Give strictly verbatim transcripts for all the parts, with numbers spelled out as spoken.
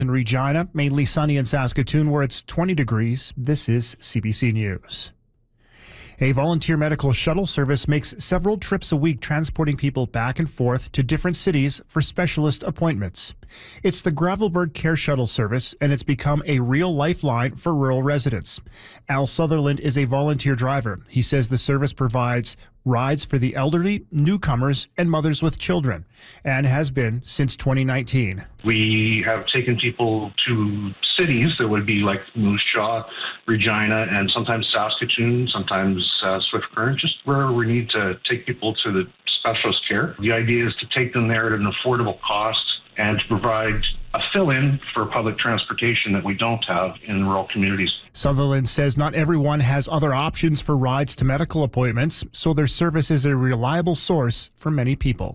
In Regina, mainly sunny in Saskatoon where it's twenty degrees. This is C B C News. A volunteer medical shuttle service makes several trips a week transporting people back and forth to different cities for specialist appointments. It's the Gravelberg Care Shuttle Service, and it's become a real lifeline for rural residents. Al Sutherland is a volunteer driver. He says the service provides rides for the elderly, newcomers, and mothers with children, and has been since twenty nineteen. We have taken people to cities that would be like Moose Jaw, Regina, and sometimes Saskatoon, sometimes uh, Swift Current, just where we need to take people to the specialist care. The idea is to take them there at an affordable cost and to provide a fill-in for public transportation that we don't have in rural communities. Sutherland says not everyone has other options for rides to medical appointments, so their service is a reliable source for many people.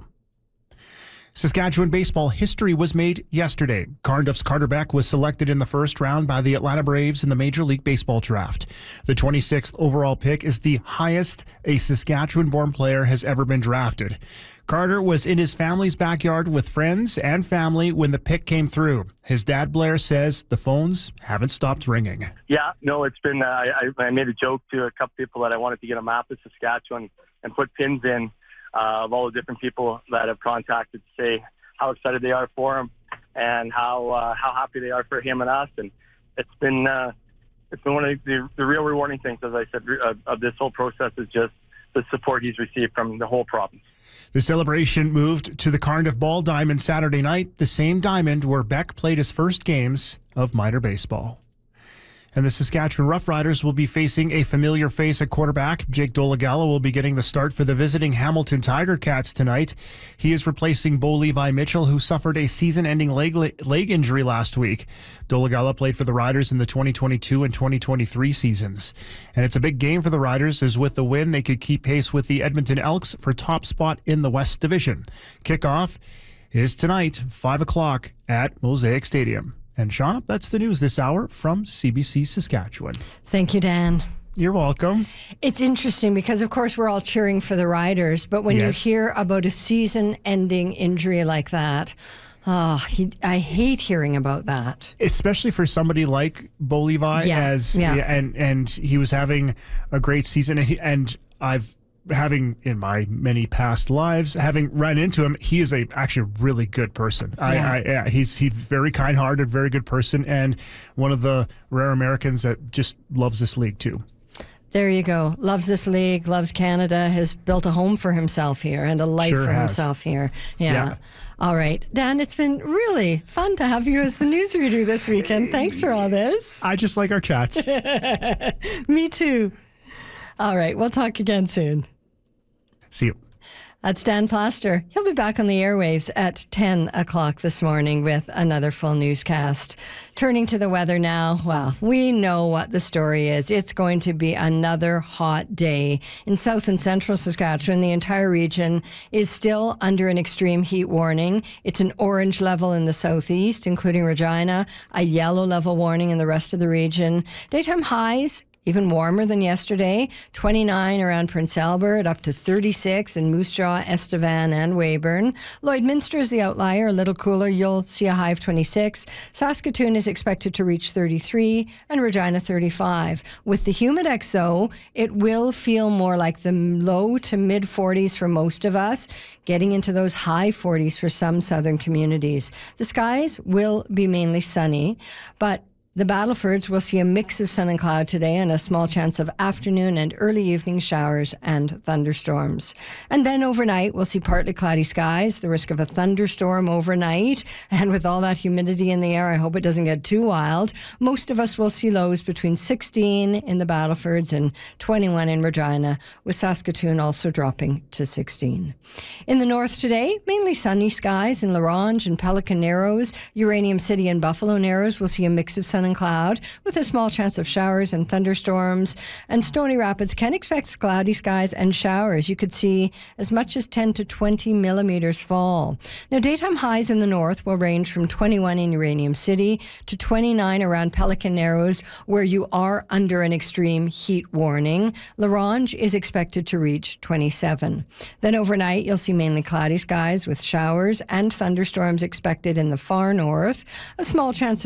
Saskatchewan baseball history was made yesterday. Cardiff's Carter Beck was selected in the first round by the Atlanta Braves in the Major League Baseball draft. The twenty-sixth overall pick is the highest a Saskatchewan-born player has ever been drafted. Carter was in his family's backyard with friends and family when the pick came through. His dad, Blair, says the phones haven't stopped ringing. Yeah, no, it's been, uh, I, I made a joke to a couple people that I wanted to get a map of Saskatchewan and put pins in uh, of all the different people that have contacted to say how excited they are for him and how uh, how happy they are for him and us. And it's been uh, it's been one of the, the real rewarding things, as I said, of, of this whole process is just the support he's received from the whole province. The celebration moved to the Cardiff Ball Diamond Saturday night, the same diamond where Beck played his first games of minor baseball. And the Saskatchewan Roughriders will be facing a familiar face at quarterback. Jake Dolegala will be getting the start for the visiting Hamilton Tiger Cats tonight. He is replacing Bo Levi Mitchell, who suffered a season-ending leg, leg injury last week. Dolegala played for the Riders in the twenty twenty-two and twenty twenty-three seasons. And it's a big game for the Riders, as with the win, they could keep pace with the Edmonton Elks for top spot in the West Division. Kickoff is tonight, five o'clock at Mosaic Stadium. And Shauna, that's the news this hour from C B C Saskatchewan. Thank you, Dan. You're welcome. It's interesting because, of course, we're all cheering for the Riders, but when yes. you hear about a season-ending injury like that, oh, he, I hate hearing about that. Especially for somebody like Bo Levi, yeah. as yeah. and and he was having a great season, and, he, and I've. having in my many past lives, having run into him, he is a actually a really good person. Yeah. I, I, yeah, he's he's very kind-hearted, very good person, and one of the rare Americans that just loves this league too. There you go. Loves this league, loves Canada, has built a home for himself here and a life sure for has. himself here. Yeah. yeah. All right. Dan, it's been really fun to have you as the newsreader this weekend. Thanks for all this. I just like our chats. Me too. All right. We'll talk again soon. See you. That's Dan Plaster. He'll be back on the airwaves at ten o'clock this morning with another full newscast. Turning to the weather now, well, we know what the story is. It's going to be another hot day. In south and central Saskatchewan, the entire region is still under an extreme heat warning. It's an orange level in the southeast, including Regina, a yellow level warning in the rest of the region. Daytime highs even warmer than yesterday, twenty-nine around Prince Albert, up to thirty-six in Moose Jaw, Estevan, and Weyburn. Lloydminster is the outlier, a little cooler. You'll see a high of twenty-six. Saskatoon is expected to reach thirty-three, and Regina thirty-five. With the Humidex, though, it will feel more like the low to mid forties for most of us, getting into those high forties for some southern communities. The skies will be mainly sunny, but the Battlefords will see a mix of sun and cloud today and a small chance of afternoon and early evening showers and thunderstorms. And then overnight, we'll see partly cloudy skies, the risk of a thunderstorm overnight. And with all that humidity in the air, I hope it doesn't get too wild. Most of us will see lows between sixteen in the Battlefords and twenty-one in Regina, with Saskatoon also dropping to sixteen. In the north today, mainly sunny skies in La Ronge and Pelican Narrows. Uranium City and Buffalo Narrows will see a mix of sun sun and cloud with a small chance of showers and thunderstorms. And Stony Rapids can expect cloudy skies and showers. You could see as much as ten to twenty millimeters fall. Now, daytime highs in the north will range from twenty-one in Uranium City to twenty-nine around Pelican Narrows, where you are under an extreme heat warning. La Ronge is expected to reach twenty-seven. Then overnight, you'll see mainly cloudy skies with showers and thunderstorms expected in the far north. A small chance of